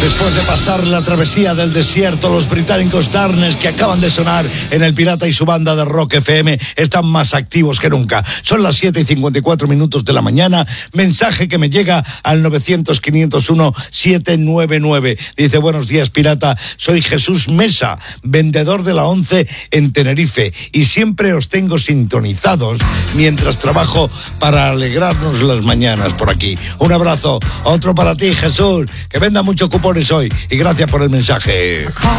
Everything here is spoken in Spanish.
Después de pasar la travesía del desierto, los británicos Darkness, que acaban de sonar en El Pirata y su banda de Rock FM, están más activos que nunca. Son las 7:54 de la mañana. Mensaje que me llega al 900-501-799. Dice: buenos días, Pirata. Soy Jesús Mesa, vendedor de la 11 en Tenerife, y siempre os tengo sintonizados mientras trabajo para alegrarnos las mañanas por aquí. Un abrazo. Otro para ti, Jesús. Que venda muchos cupones hoy. Y gracias por el mensaje.